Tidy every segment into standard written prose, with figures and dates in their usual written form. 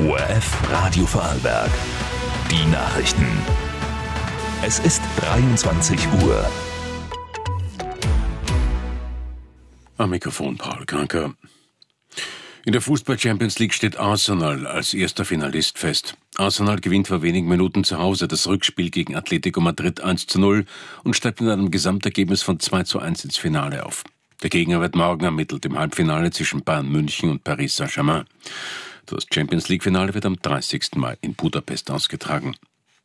ORF Radio Vorarlberg. Die Nachrichten. Es ist 23 Uhr. Am Mikrofon Paul Kranker. In der Fußball-Champions League steht Arsenal als erster Finalist fest. Arsenal gewinnt vor wenigen Minuten zu Hause das Rückspiel gegen Atletico Madrid 1:0 und steigt mit einem Gesamtergebnis von 2:1 ins Finale auf. Der Gegner wird morgen ermittelt im Halbfinale zwischen Bayern München und Paris Saint-Germain. Das Champions-League-Finale wird am 30. Mai in Budapest ausgetragen.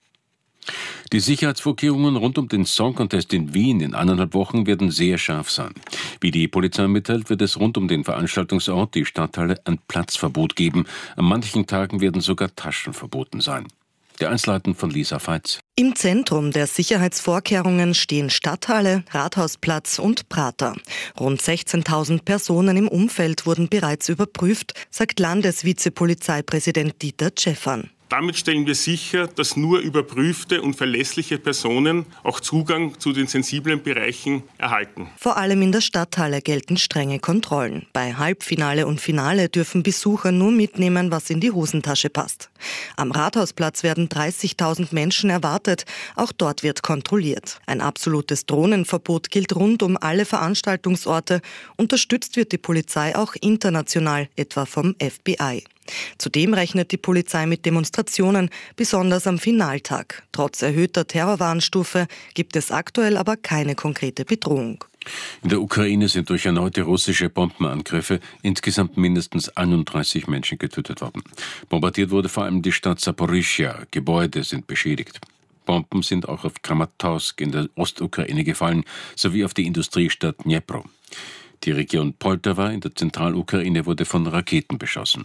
Die Sicherheitsvorkehrungen rund um den Song Contest in Wien in 1,5 Wochen werden sehr scharf sein. Wie die Polizei mitteilt, wird es rund um den Veranstaltungsort, die Stadthalle, ein Platzverbot geben. An manchen Tagen werden sogar Taschen verboten sein. Die Einzelheiten von Lisa Feitz. Im Zentrum der Sicherheitsvorkehrungen stehen Stadthalle, Rathausplatz und Prater. Rund 16.000 Personen im Umfeld wurden bereits überprüft, sagt Landesvizepolizeipräsident Dieter Tscheffan. Damit stellen wir sicher, dass nur überprüfte und verlässliche Personen auch Zugang zu den sensiblen Bereichen erhalten. Vor allem in der Stadthalle gelten strenge Kontrollen. Bei Halbfinale und Finale dürfen Besucher nur mitnehmen, was in die Hosentasche passt. Am Rathausplatz werden 30.000 Menschen erwartet. Auch dort wird kontrolliert. Ein absolutes Drohnenverbot gilt rund um alle Veranstaltungsorte. Unterstützt wird die Polizei auch international, etwa vom FBI. Zudem rechnet die Polizei mit Demonstrationen, besonders am Finaltag. Trotz erhöhter Terrorwarnstufe gibt es aktuell aber keine konkrete Bedrohung. In der Ukraine sind durch erneute russische Bombenangriffe insgesamt mindestens 31 Menschen getötet worden. Bombardiert wurde vor allem die Stadt Saporischschja. Gebäude sind beschädigt. Bomben sind auch auf Kramatorsk in der Ostukraine gefallen, sowie auf die Industriestadt Dnipro. Die Region Poltawa in der Zentralukraine wurde von Raketen beschossen.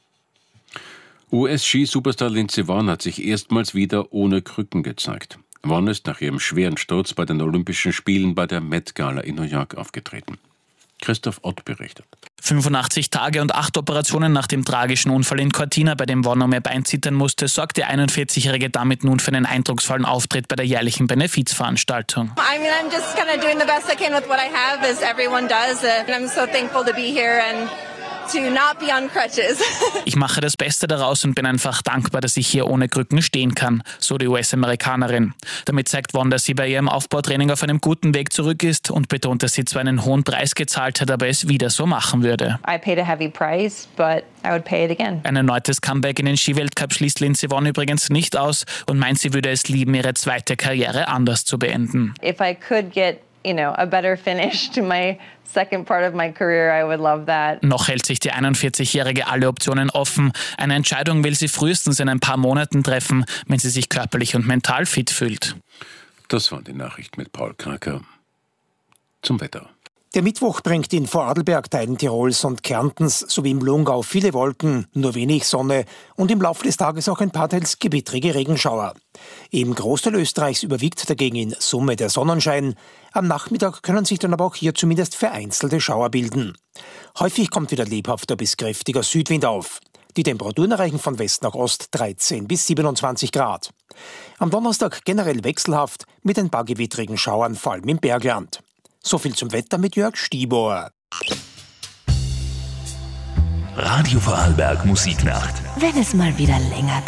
US-Ski-Superstar Lindsey Vonn hat sich erstmals wieder ohne Krücken gezeigt. Vonn ist nach ihrem schweren Sturz bei den Olympischen Spielen bei der Met-Gala in New York aufgetreten. Christoph Ott berichtet. 85 Tage und 8 Operationen nach dem tragischen Unfall in Cortina, bei dem Vonn um ihr Bein zittern musste, sorgt die 41-Jährige damit nun für einen eindrucksvollen Auftritt bei der jährlichen Benefizveranstaltung. I'm just kind of doing the best I can with what I have, as everyone does. And I'm so thankful to be here and to not be on crutches. Ich mache das Beste daraus und bin einfach dankbar, dass ich hier ohne Krücken stehen kann, so die US-Amerikanerin. Damit zeigt Vonn, dass sie bei ihrem Aufbautraining auf einem guten Weg zurück ist und betont, dass sie zwar einen hohen Preis gezahlt hat, aber es wieder so machen würde. I paid a heavy price, but I would pay it again. Ein erneutes Comeback in den Skiweltcup schließt Lindsey Vonn übrigens nicht aus und meint, sie würde es lieben, ihre zweite Karriere anders zu beenden. If I could get, a better finish to my second part of my career, I would love that. Noch hält sich die 41-Jährige alle Optionen offen. Eine Entscheidung will sie frühestens in ein paar Monaten treffen, wenn sie sich körperlich und mental fit fühlt. Das waren die Nachrichten mit Paul Kranker. Zum Wetter. Der Mittwoch bringt in Vorarlberg, Teilen Tirols und Kärntens sowie im Lungau viele Wolken, nur wenig Sonne und im Laufe des Tages auch ein paar teils gewittrige Regenschauer. Im Großteil Österreichs überwiegt dagegen in Summe der Sonnenschein. Am Nachmittag können sich dann aber auch hier zumindest vereinzelte Schauer bilden. Häufig kommt wieder lebhafter bis kräftiger Südwind auf. Die Temperaturen erreichen von West nach Ost 13 bis 27 Grad. Am Donnerstag generell wechselhaft mit ein paar gewittrigen Schauern, vor allem im Bergland. So viel zum Wetter mit Jörg Stieber. Radio Vorarlberg Musiknacht. Wenn es mal wieder länger